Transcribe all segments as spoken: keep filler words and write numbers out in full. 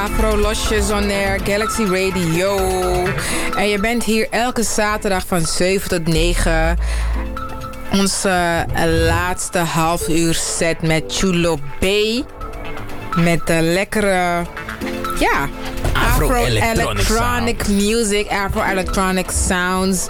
Afro Losjes on Air, Galaxy Radio. En je bent hier elke zaterdag van zeven tot negen. Onze laatste half uur set met Chulo B. Met de lekkere, ja, Afro-electronic music, Afro-electronic sounds.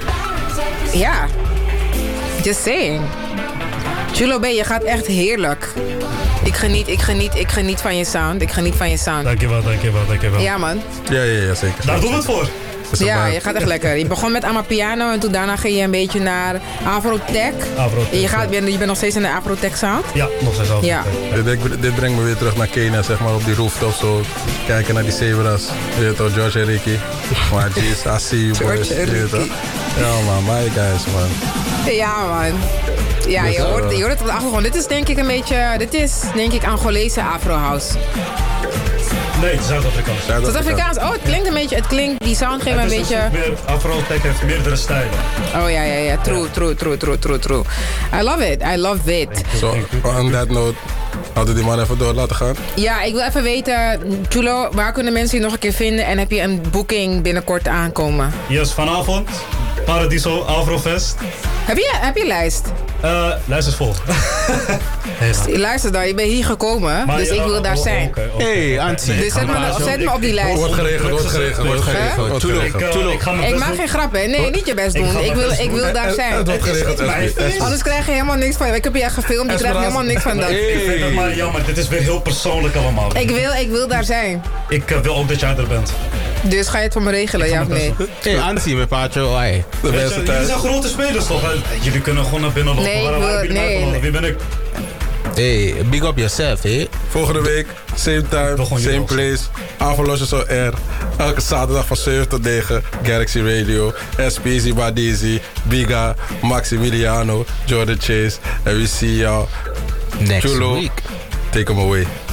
Ja, just saying. Chulo B, je gaat echt heerlijk. Ik geniet, ik geniet, ik geniet van je sound. Ik geniet van je sound. Dankjewel, dankjewel, dankjewel. Ja, man. Ja, ja, ja, zeker. Daar doen we het voor. Ja, je gaat echt lekker. Je begon met Amapiano en toen daarna ging je een beetje naar Afrotech. Afrotech. Je, gaat, je bent nog steeds in de Afrotech sound? Ja, nog steeds Afrotech. Ja. Dit, dit brengt me weer terug naar Kenia, zeg maar, op die rooftop zo. Kijken naar die zebras. Je weet toch, George en Ricky. Maar jeez, I see you boys. George en Ricky. Ja man, my guys man. Ja man. Ja, je hoort, je hoort het op de achtergrond. Dit is denk ik een beetje, dit is denk ik Angolese Afro House. Nee, Zuid-Afrikaans. Zuid-Afrikaans. Oh, het klinkt een beetje, het klinkt, die sound geeft een beetje... Meer, Afrotech heeft meerdere stijlen. Oh ja, ja, ja. True, true, true, true, true, true. I love it, I love it. So, on that note, hadden die man even door laten gaan? Ja, ik wil even weten, Chulo, waar kunnen mensen je nog een keer vinden? En heb je een boeking binnenkort aankomen? Yes, vanavond, Paradiso, Afrofest. Heb je, heb je lijst? Uh, lijst is vol. Hey, luister dan, je bent hier gekomen, maar, dus ik wil uh, daar oh, zijn. Okay, okay. Hey, Antie. Dus zet me, zet me op die lijst. Wordt geregeld, wordt geregeld, wordt geregeld. Ik maak geen grap, hè. Nee, niet je best doen. Ik wil, ik wil daar zijn. Het wordt geregeld. Anders krijg je helemaal niks van. Ik heb je echt gefilmd, je krijgt helemaal niks van dat. Ik vind het maar jammer, dit is weer heel persoonlijk allemaal. Ik wil, ik wil daar zijn. Ik wil ook dat jij er bent. Dus ga je het voor me regelen, ja of nee? Hé, hey, Antie met Pacho, hoi. Jullie zijn grote spelers toch? Jullie kunnen gewoon naar binnen lopen. Nee, ik wil, nee, nee. Wie ben ik? Hey, big up yourself, hé. Volgende week, same time, same place. Afro Losjes on Air. Elke zaterdag van zeven tot negen. Galaxy Radio. S P Z Badizi, Biga, Maximiliano, Jordan Chase. En we see y'all. Next Chulo, week. take them away.